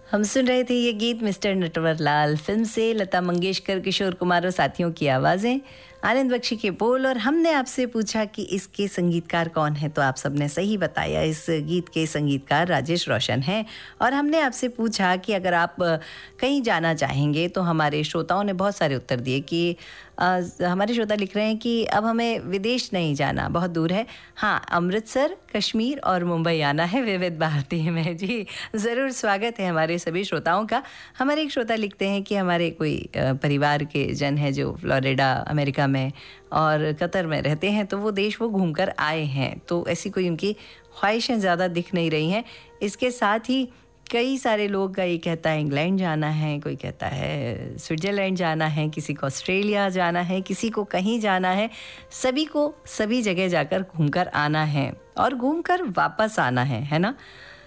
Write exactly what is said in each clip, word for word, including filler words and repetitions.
हम सुन रहे थे ये गीत मिस्टर नटवरलाल फिल्म से, लता मंगेशकर, किशोर कुमार और साथियों की आवाज़ें, आनंद बख्शी के बोल। और हमने आपसे पूछा कि इसके संगीतकार कौन है, तो आप सबने सही बताया, इस गीत के संगीतकार राजेश रोशन हैं। और हमने आपसे पूछा कि अगर आप कहीं जाना चाहेंगे, तो हमारे श्रोताओं ने बहुत सारे उत्तर दिए कि आ, हमारे श्रोता लिख रहे हैं कि अब हमें विदेश नहीं जाना, बहुत दूर है, हाँ अमृतसर, कश्मीर और मुंबई आना है विविध भारती में। जी ज़रूर स्वागत है हमारे सभी श्रोताओं का। हमारे एक श्रोता लिखते हैं कि हमारे कोई परिवार के जन है जो फ्लोरिडा अमेरिका में और कतर में रहते हैं, तो वो देश वो घूमकर आए हैं, तो ऐसी कोई उनकी ख्वाहिशें ज़्यादा दिख नहीं रही हैं। इसके साथ ही कई सारे लोग का ये कहता है इंग्लैंड जाना है, कोई कहता है स्विट्ज़रलैंड जाना है, किसी को ऑस्ट्रेलिया जाना है, किसी को कहीं जाना है, सभी को सभी जगह जाकर घूमकर आना है और घूमकर वापस आना है, है ना।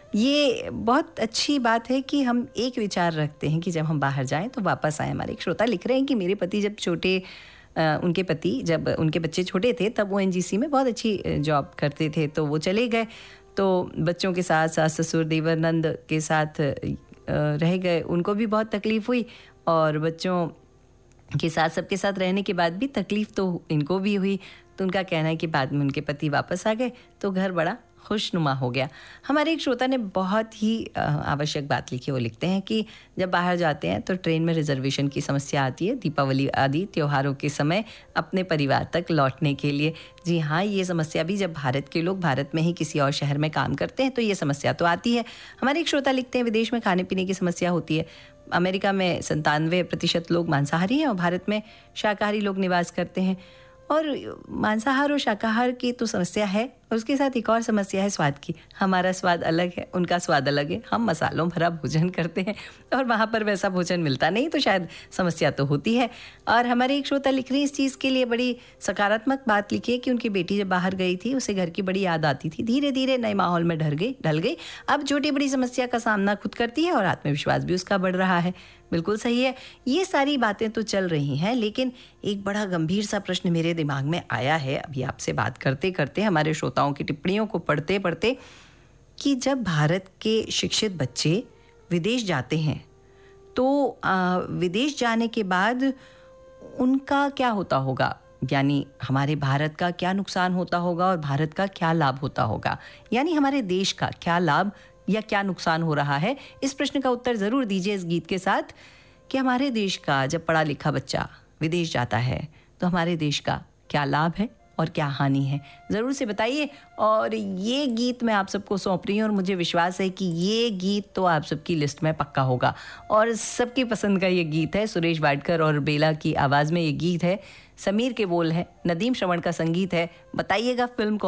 ये बहुत अच्छी बात है कि हम एक विचार रखते हैं कि जब हम बाहर जाएं तो वापस आएं। हमारे एक श्रोता लिख रहे हैं कि मेरे पति जब छोटे आ, उनके पति जब उनके बच्चे छोटे थे तब वो एनजीसी में बहुत अच्छी जॉब करते थे, तो वो चले गए, तो बच्चों के साथ सास ससुर देवर नंद के साथ रह गए। उनको भी बहुत तकलीफ़ हुई और बच्चों के साथ सबके साथ रहने के बाद भी तकलीफ़ तो इनको भी हुई। तो उनका कहना है कि बाद में उनके पति वापस आ गए तो घर बड़ा खुशनुमा हो गया। हमारे एक श्रोता ने बहुत ही आवश्यक बात लिखी। वो लिखते हैं कि जब बाहर जाते हैं तो ट्रेन में रिजर्वेशन की समस्या आती है दीपावली आदि त्योहारों के समय अपने परिवार तक लौटने के लिए। जी हाँ, ये समस्या भी जब भारत के लोग भारत में ही किसी और शहर में काम करते हैं तो ये समस्या तो आती है। हमारे एक श्रोता लिखते हैं विदेश में खाने पीने की समस्या होती है। अमेरिका में संतानवे प्रतिशत लोग मांसाहारी हैं और भारत में शाकाहारी लोग निवास करते हैं। और मांसाहार और शाकाहार की तो समस्या है, और उसके साथ एक और समस्या है स्वाद की। हमारा स्वाद अलग है, उनका स्वाद अलग है। हम मसालों भरा भोजन करते हैं और वहाँ पर वैसा भोजन मिलता नहीं, तो शायद समस्या तो होती है। और हमारे एक श्रोता लिख रही इस चीज़ के लिए बड़ी सकारात्मक बात लिखी है कि उनकी बेटी जब बाहर गई थी उसे घर की बड़ी याद आती थी, धीरे धीरे नए माहौल में ढल गई ढल गई अब छोटी बड़ी समस्या का सामना खुद करती है और आत्मविश्वास भी उसका बढ़ रहा है। बिल्कुल सही है, ये सारी बातें तो चल रही हैं, लेकिन एक बड़ा गंभीर सा प्रश्न मेरे दिमाग में आया है अभी आपसे बात करते करते, हमारे श्रोताओं की टिप्पणियों को पढ़ते पढ़ते, कि जब भारत के शिक्षित बच्चे विदेश जाते हैं तो आ, विदेश जाने के बाद उनका क्या होता होगा, यानी हमारे भारत का क्या नुकसान होता होगा और भारत का क्या लाभ होता होगा, यानी हमारे देश का क्या लाभ या क्या नुकसान हो रहा है। इस प्रश्न का उत्तर ज़रूर दीजिए इस गीत के साथ कि हमारे देश का जब पढ़ा लिखा बच्चा विदेश जाता है तो हमारे देश का क्या लाभ है और क्या हानि है, ज़रूर से बताइए। और ये गीत मैं आप सबको सौंप रही हूँ और मुझे विश्वास है कि ये गीत तो आप सबकी लिस्ट में पक्का होगा और सबकी पसंद का ये गीत है। सुरेश वाडकर और बेला की आवाज़ में ये गीत है, समीर के बोल है, नदीम श्रवण का संगीत है। बताइएगा फिल्म